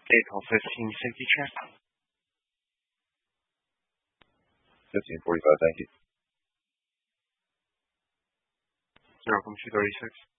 April 15, safety check. 15:45, thank you. 0 from 236.